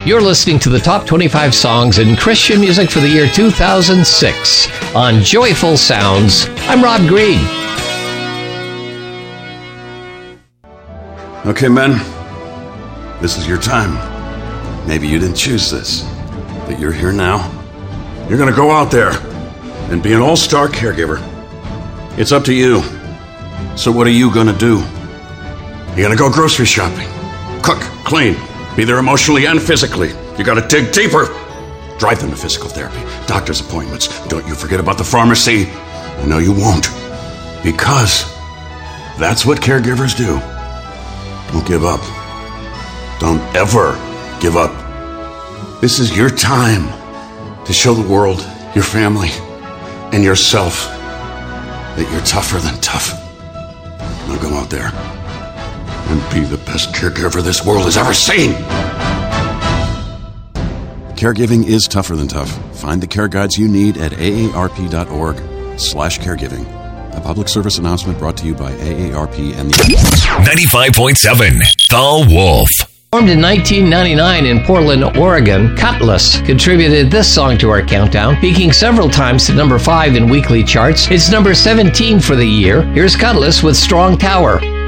You're listening to the top 25 songs in Christian music for the year 2006 on Joyful Sounds. I'm Rob Green. Okay, men, this is your time. Maybe you didn't choose this, but you're here now. You're going to go out there and be an all-star caregiver. It's up to you. So what are you going to do? You're going to go grocery shopping, cook, clean, be there emotionally and physically. You got to dig deeper. Drive them to physical therapy, doctor's appointments. Don't you forget about the pharmacy. I know you won't, because that's what caregivers do. Don't give up. Don't ever give up. This is your time to show the world, your family, and yourself that you're tougher than tough. Now go out there and be the best caregiver this world has ever seen. Caregiving is tougher than tough. Find the care guides you need at aarp.org/caregiving. A public service announcement brought to you by AARP and the 95.7 The Wolf. Formed in 1999 in Portland, Oregon, Cutlass contributed this song to our countdown, peaking several times to number 5 in weekly charts. It's number 17 for the year. Here's Cutlass with Strong Tower.